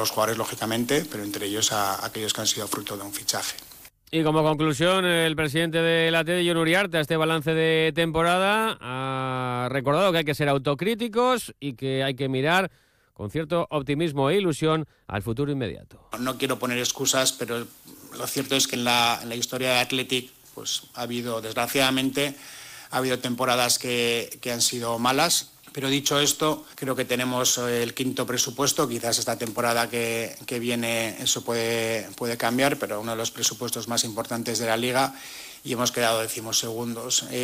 los jugadores, lógicamente, pero entre ellos a aquellos que han sido fruto de un fichaje. Y como conclusión, el presidente de la TED, Jon Uriarte, a este balance de temporada, ha recordado que hay que ser autocríticos y que hay que mirar con cierto optimismo e ilusión al futuro inmediato. No quiero poner excusas, pero lo cierto es que en la historia de Athletic pues, desgraciadamente, ha habido temporadas que han sido malas. Pero dicho esto, creo que tenemos el quinto presupuesto. Quizás esta temporada que viene eso puede cambiar, pero uno de los presupuestos más importantes de la Liga y hemos quedado decimosegundos.